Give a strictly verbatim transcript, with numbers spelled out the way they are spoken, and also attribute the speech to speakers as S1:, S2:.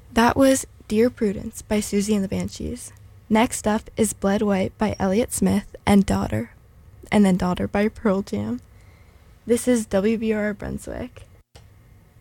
S1: That was Dear Prudence by Susie and the Banshees. Next up is Bled White by Elliott Smith and Daughter, and then Daughter by Pearl Jam. This is W B R Brunswick.